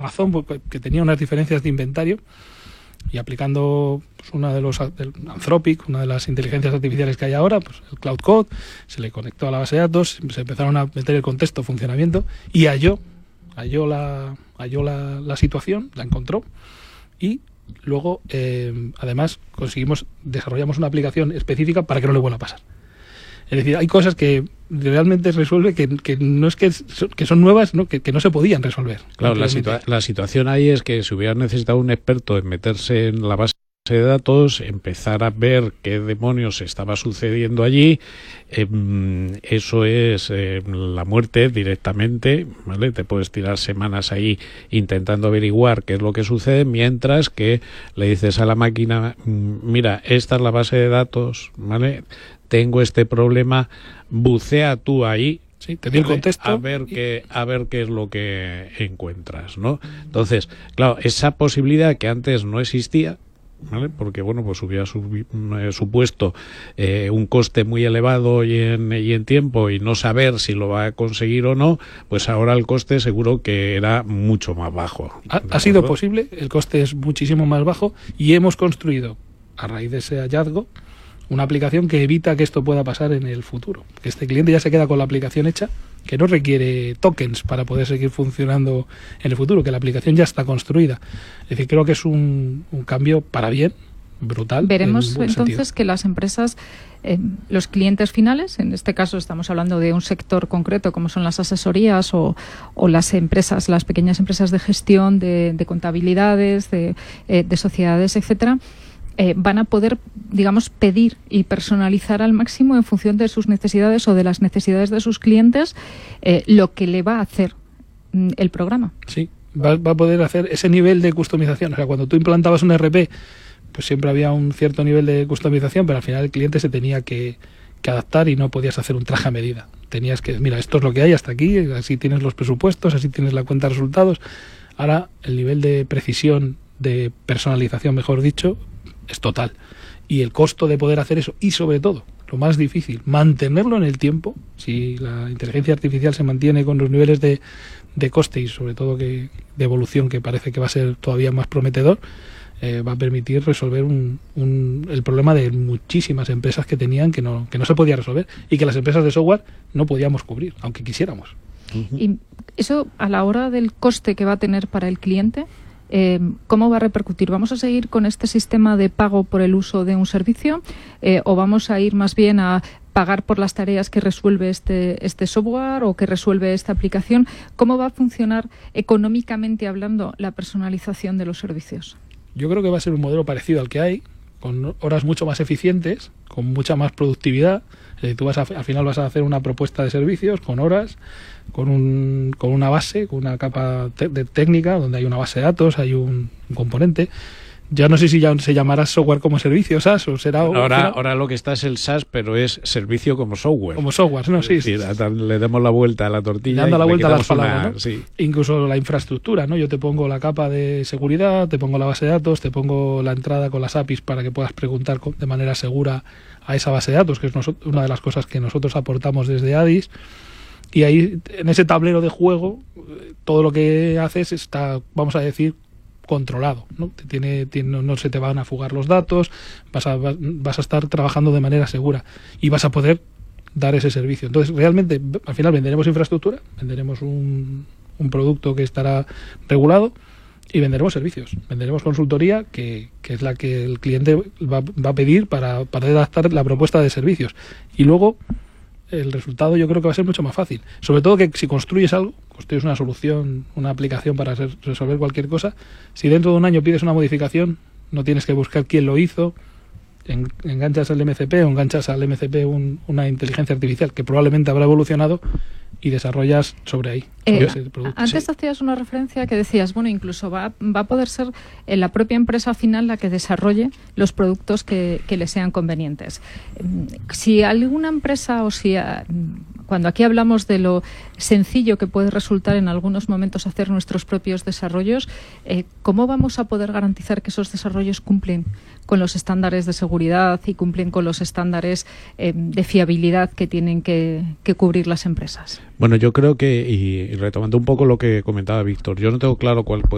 Amazon, que tenía unas diferencias de inventario, y aplicando pues, una de los Anthropic, una de las inteligencias artificiales que hay ahora, pues el Cloud Code, se le conectó a la base de datos, se empezaron a meter el contexto, funcionamiento, y halló la situación, la encontró, y luego además desarrollamos una aplicación específica para que no le vuelva a pasar. Es decir, hay cosas que realmente resuelve que no es que son nuevas, ¿no? que no se podían resolver. Claro, la situación ahí es que si hubiera necesitado un experto en meterse en la base de datos, empezar a ver qué demonios estaba sucediendo allí, eso es la muerte directamente, ¿vale? Te puedes tirar semanas ahí intentando averiguar qué es lo que sucede, mientras que le dices a la máquina, mira, esta es la base de datos, ¿vale? Tengo este problema, bucea tú ahí. Sí, te di el contexto. A ver qué es lo que encuentras, ¿no? Entonces, claro, esa posibilidad que antes no existía, ¿vale? Porque, bueno, pues hubiera supuesto un coste muy elevado y en tiempo, y no saber si lo va a conseguir o no, pues ahora el coste seguro que era mucho más bajo. Ha sido posible, el coste es muchísimo más bajo, y hemos construido, a raíz de ese hallazgo, una aplicación que evita que esto pueda pasar en el futuro. Que este cliente ya se queda con la aplicación hecha, que no requiere tokens para poder seguir funcionando en el futuro, que la aplicación ya está construida. Es decir, creo que es un cambio para bien, brutal. Veremos entonces que las empresas, los clientes finales, en este caso estamos hablando de un sector concreto como son las asesorías o las empresas, las pequeñas empresas de gestión, de contabilidades, de sociedades, etcétera, van a poder, digamos, pedir y personalizar al máximo en función de sus necesidades o de las necesidades de sus clientes lo que le va a hacer el programa. Sí, va a poder hacer ese nivel de customización. O sea, cuando tú implantabas un ERP, pues siempre había un cierto nivel de customización, pero al final el cliente se tenía que adaptar y no podías hacer un traje a medida. Tenías que, mira, esto es lo que hay hasta aquí, así tienes los presupuestos, así tienes la cuenta de resultados. Ahora el nivel de precisión, de personalización, mejor dicho, es total. Y el costo de poder hacer eso, y sobre todo, lo más difícil, mantenerlo en el tiempo, si la inteligencia artificial se mantiene con los niveles de coste y sobre todo de evolución, que parece que va a ser todavía más prometedor, va a permitir resolver el problema de muchísimas empresas que tenían que no se podía resolver, y que las empresas de software no podíamos cubrir, aunque quisiéramos. Y eso, a la hora del coste que va a tener para el cliente, ¿cómo va a repercutir? ¿Vamos a seguir con este sistema de pago por el uso de un servicio o vamos a ir más bien a pagar por las tareas que resuelve este software o que resuelve esta aplicación? ¿Cómo va a funcionar económicamente hablando la personalización de los servicios? Yo creo que va a ser un modelo parecido al que hay, con horas mucho más eficientes, con mucha más productividad. Tú al final vas a hacer una propuesta de servicios con horas, con una base, con una capa técnica, donde hay una base de datos, hay un componente. Ya no sé si ya se llamará software como servicio, SaaS, o será... Ahora lo que está es el SaaS, pero es servicio como software. Como software, ¿no? Sí. Le damos la vuelta a la tortilla. Le damos la vuelta a las palabras, ¿no? Sí. Incluso la infraestructura, ¿no? Yo te pongo la capa de seguridad, te pongo la base de datos, te pongo la entrada con las APIs para que puedas preguntar de manera segura a esa base de datos, que es una de las cosas que nosotros aportamos desde Addis. Y ahí, en ese tablero de juego, todo lo que haces está, vamos a decir, controlado, ¿no? No se te van a fugar los datos, vas a estar trabajando de manera segura y vas a poder dar ese servicio. Entonces, realmente, al final venderemos infraestructura, venderemos un producto que estará regulado y venderemos servicios, venderemos consultoría, que es la que el cliente va a pedir para adaptar la propuesta de servicios. Y luego el resultado yo creo que va a ser mucho más fácil. Sobre todo que si construyes algo, construyes una solución, una aplicación para resolver cualquier cosa, si dentro de un año pides una modificación, no tienes que buscar quién lo hizo, enganchas al MCP o enganchas al MCP una inteligencia artificial que probablemente habrá evolucionado y desarrollas sobre ahí. Antes hacías una referencia que decías, bueno, incluso va a poder ser la propia empresa final la que desarrolle los productos que le sean convenientes. Si alguna empresa cuando aquí hablamos de lo sencillo que puede resultar en algunos momentos hacer nuestros propios desarrollos, ¿cómo vamos a poder garantizar que esos desarrollos cumplen con los estándares de seguridad y cumplen con los estándares de fiabilidad que tienen que cubrir las empresas? Bueno, yo creo que, y retomando un poco lo que comentaba Víctor, yo no tengo claro cuál puede